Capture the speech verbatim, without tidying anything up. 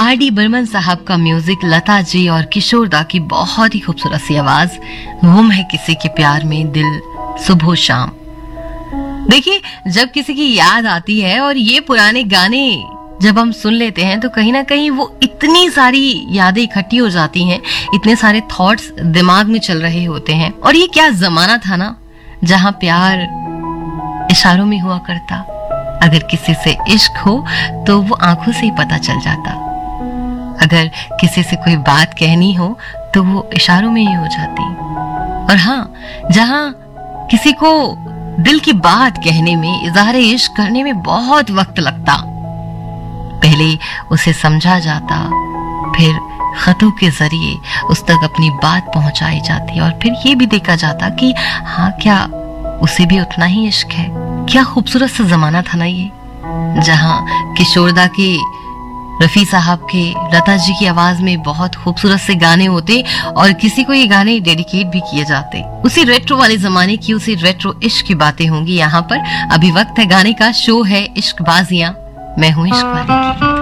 R D Burman साहब का music, Lata ji और किशोर दा की बहुत ही खूबसूरत सी आवाज, गुम है किसी के प्यार में दिल सुबह शाम। देखिए, जब किसी की याद आती है और ये पुराने गाने जब हम सुन लेते हैं तो कहीं ना कहीं वो इतनी सारी यादें इकट्ठी हो जाती हैं, इतने सारे थॉट्स दिमाग में चल रहे होते हैं। और ये क्या जमाना था ना, जहां प्यार इशारों में हुआ करता। अगर किसी से इश्क हो तो वो आंखों से ही पता चल जाता। अगर किसी से कोई बात कहनी हो तो वो इशारों में ही हो जाती। और हाँ, जहां किसी को दिल की बात कहने में, इज़हार इश्क करने में बहुत वक्त लगता, पहले उसे समझा जाता, फिर खतों के जरिए उस तक अपनी बात पहुंचाई जाती और फिर ये भी देखा जाता कि हाँ, क्या उसे भी उतना ही इश्क है। क्या खूबसूरत सा जमाना था ना ये, जहां किशोरदा के, रफी साहब के, लता जी की आवाज में बहुत खूबसूरत से गाने होते और किसी को ये गाने डेडिकेट भी किए जाते। उसी रेट्रो वाले जमाने की, उसी रेट्रो इश्क की बातें होंगी यहाँ पर। अभी वक्त है गाने का, शो है इश्क बाजियां, मैं हूं इश्क वाली की।